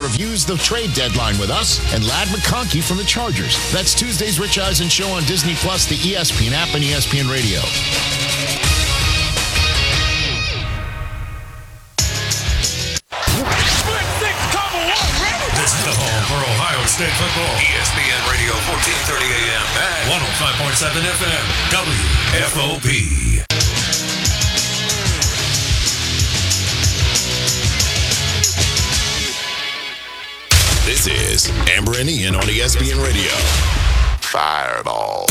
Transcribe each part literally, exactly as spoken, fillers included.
reviews the trade deadline with us and Ladd McConkey from the Chargers. That's Tuesday's Rich Eisen Show on Disney Plus, the E S P N app, and E S P N Radio. This is the home for Ohio State football. E S P N Radio, fourteen thirty A M and one oh five point seven F M, W F O P. This is Amber and Ian on E S P N Radio. Fireball.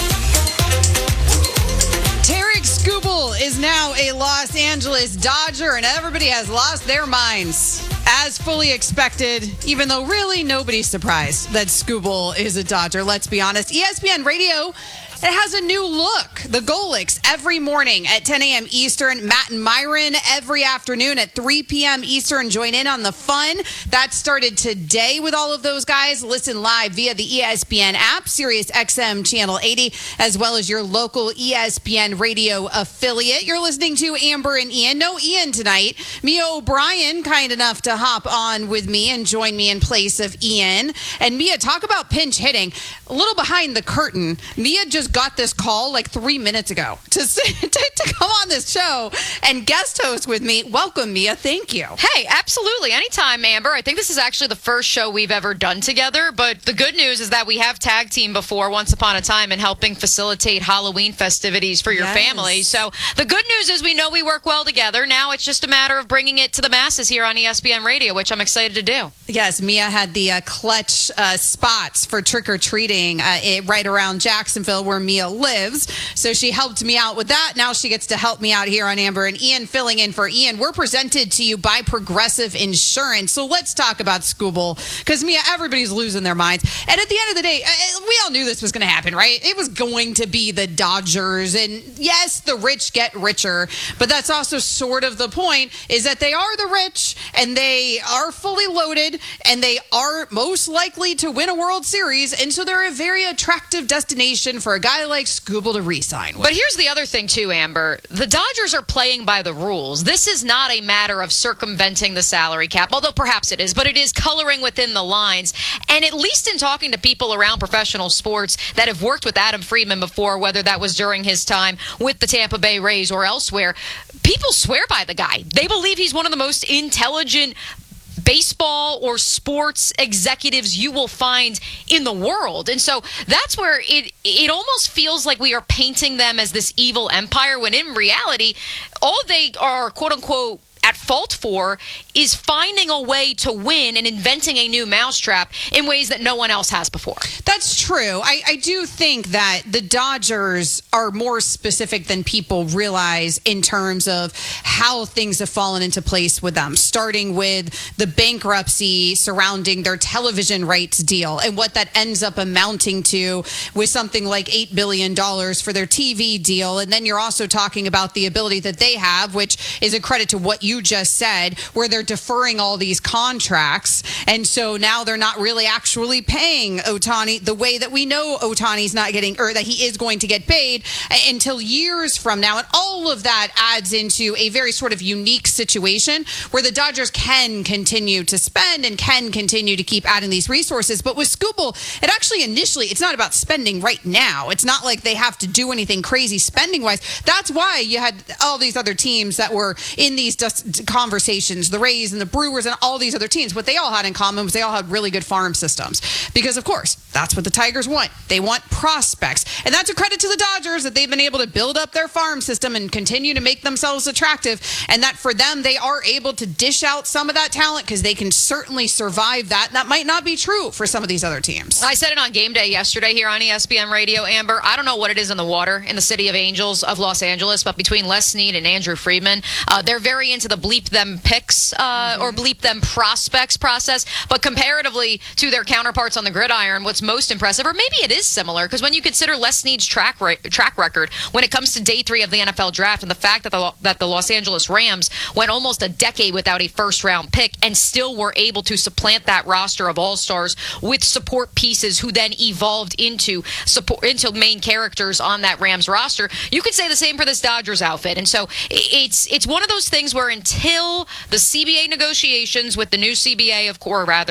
Tarek Skubal is now a Los Angeles Dodger, and everybody has lost their minds. As fully expected, even though really nobody's surprised that Skubal is a Dodger, let's be honest. E S P N Radio, it has a new look. The Golics every morning at ten a.m. Eastern. Matt and Myron every afternoon at three p.m. Eastern. Join in on the fun. That started today with all of those guys. Listen live via the E S P N app, Sirius X M Channel eighty, as well as your local E S P N Radio affiliate. You're listening to Amber and Ian. No Ian tonight. Mia O'Brien, kind enough to hop on with me and join me in place of Ian. And Mia, talk about pinch hitting. A little behind the curtain, Mia just got this call like three minutes ago to, to, to come on this show and guest host with me. Welcome, Mia. Thank you. Hey, absolutely. Anytime, Amber. I think this is actually the first show we've ever done together, but the good news is that we have tag team before once upon a time in helping facilitate Halloween festivities for your Yes. family. So the good news is we know we work well together. Now it's just a matter of bringing it to the masses here on E S P N Radio, which I'm excited to do. Yes, Mia had the uh, clutch uh, spots for trick-or-treating uh, it, right around Jacksonville where Mia lives. So she helped me out with that. Now she gets to help me out here on Amber and Ian, filling in for Ian. We're presented to you by Progressive Insurance. So let's talk about Skubal, because Mia, everybody's losing their minds. And at the end of the day, uh, we all knew this was going to happen, right? It was going to be the Dodgers. And yes, the rich get richer, but that's also sort of the point, is that they are the rich and they are fully loaded and they are most likely to win a World Series. And so they're a very attractive destination for a guy like Skubal to re-sign with. But here's the other thing, too, Amber. The Dodgers are playing by the rules. This is not a matter of circumventing the salary cap, although perhaps it is, but it is coloring within the lines. And at least in talking to people around professional sports that have worked with Adam Friedman before, whether that was during his time with the Tampa Bay Rays or elsewhere, people swear by the guy. They believe he's one of the most intelligent baseball or sports executives you will find in the world. And so that's where it it almost feels like we are painting them as this evil empire, when in reality, all they are, quote unquote, at fault for is finding a way to win and inventing a new mousetrap in ways that no one else has before. That's true. I, I do think that the Dodgers are more specific than people realize in terms of how things have fallen into place with them, starting with the bankruptcy surrounding their television rights deal and what that ends up amounting to with something like eight billion dollars for their T V deal. And then you're also talking about the ability that they have, which is a credit to what you just said, where they're deferring all these contracts. And so now they're not really actually paying Ohtani the way that we know Ohtani's not getting, or that he is going to get paid until years from now. And all of that adds into a very sort of unique situation where the Dodgers can continue to spend and can continue to keep adding these resources. But with Skubal, it actually initially, it's not about spending right now. It's not like they have to do anything crazy spending wise. That's why you had all these other teams that were in these dis- conversations, the Rays and the Brewers and all these other teams. What they all had in common was they all had really good farm systems, because of course that's what the Tigers want. They want prospects, and that's a credit to the Dodgers that they've been able to build up their farm system and continue to make themselves attractive, and that for them they are able to dish out some of that talent because they can certainly survive that. And that might not be true for some of these other teams. I said it on Game Day yesterday here on E S P N Radio, Amber. I don't know what it is in the water in the city of Angels of Los Angeles, but between Les Snead and Andrew Friedman, uh, they're very into the bleep them picks uh, mm-hmm. or bleep them prospects process. But comparatively to their counterparts on the gridiron, what's most impressive, or maybe it is similar, because when you consider Les Snead's track re- track record when it comes to day three of the N F L draft, and the fact that the that the Los Angeles Rams went almost a decade without a first round pick and still were able to supplant that roster of all-stars with support pieces who then evolved into support into main characters on that Rams roster, you could say the same for this Dodgers outfit. And so it's it's one of those things where until the C B A negotiations with the new C B A, of course, rather